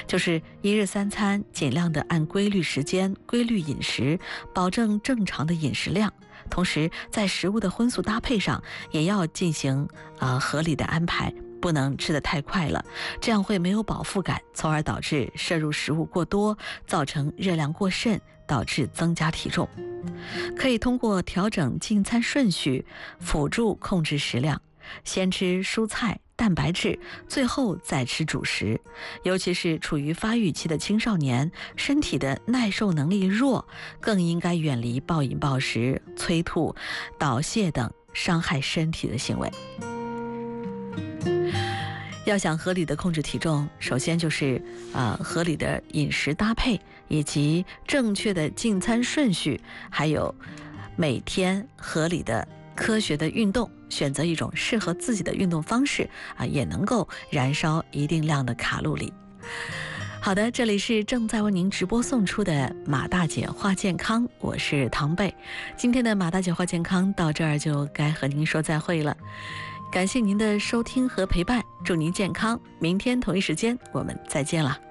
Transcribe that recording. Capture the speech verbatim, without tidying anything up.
就是一日三餐尽量的按规律时间规律饮食，保证正常的饮食量。同时在食物的荤素搭配上也要进行啊、呃、合理的安排，不能吃得太快了，这样会没有饱腹感，从而导致摄入食物过多，造成热量过剩，导致增加体重。可以通过调整进餐顺序辅助控制食量，先吃蔬菜蛋白质，最后再吃主食。尤其是处于发育期的青少年，身体的耐受能力弱，更应该远离暴饮暴食、催吐、导泻等伤害身体的行为。要想合理的控制体重，首先就是呃合理的饮食搭配，以及正确的进餐顺序，还有每天合理的科学的运动，选择一种适合自己的运动方式啊，也能够燃烧一定量的卡路里。好的，这里是正在为您直播送出的马大姐话健康，我是唐贝。今天的马大姐话健康到这儿就该和您说再会了，感谢您的收听和陪伴，祝您健康，明天同一时间我们再见了。